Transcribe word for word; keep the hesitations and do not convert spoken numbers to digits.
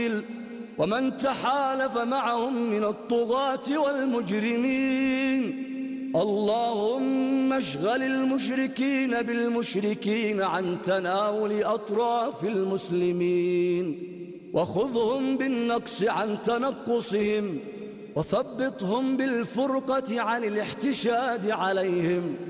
ومن تحالف معهم من الطغاة والمجرمين. اللهم اشغل المشركين بالمشركين عن تناول أطراف المسلمين، وخذهم بالنقص عن تنقصهم، وثبطهم بالفرقة عن الاحتشاد عليهم.